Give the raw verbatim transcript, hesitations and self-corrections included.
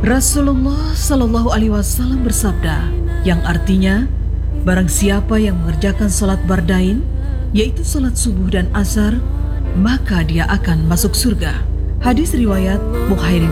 Rasulullah Shallallahu Alaihi Wasallam bersabda, yang artinya, barang siapa yang mengerjakan sholat bardain, yaitu sholat subuh dan asar, maka dia akan masuk surga. Hadis riwayat Bukhari